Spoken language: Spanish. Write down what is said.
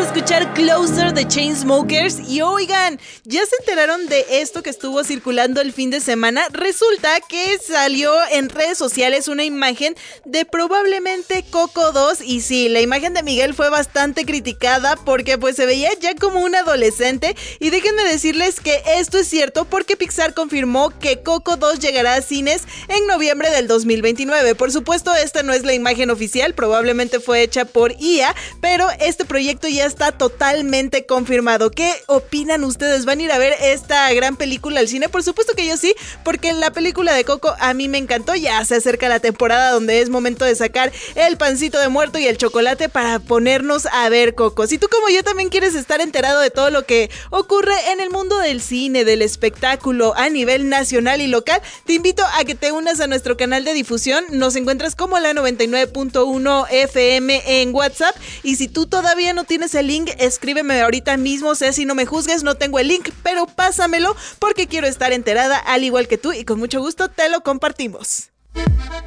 escuchar Closer de Chainsmokers y oigan, ¿ya se enteraron de esto que estuvo circulando el fin de semana? Resulta que salió en redes sociales una imagen de probablemente Coco 2 y sí, la imagen de Miguel fue bastante criticada porque pues se veía ya como un adolescente y déjenme decirles que esto es cierto porque Pixar confirmó que Coco 2 llegará a cines en noviembre del 2029. Por supuesto, esta no es la imagen oficial, probablemente fue hecha por IA, pero este proyecto ya está totalmente confirmado. ¿Qué opinan ustedes? ¿Van a ir a ver esta gran película al cine? Por supuesto que yo sí, porque la película de Coco a mí me encantó. Ya se acerca la temporada donde es momento de sacar el pancito de muerto y el chocolate para ponernos a ver Coco. Si tú como yo también quieres estar enterado de todo lo que ocurre en el mundo del cine, del espectáculo a nivel nacional y local, te invito a que te unas a nuestro canal de difusión. Nos encuentras como la 99.1 FM en WhatsApp y si tú todavía no tienes el link, escríbeme ahorita mismo. Sé si no me juzgues, no tengo el link, pero pásamelo porque quiero estar enterada al igual que tú y con mucho gusto te lo compartimos.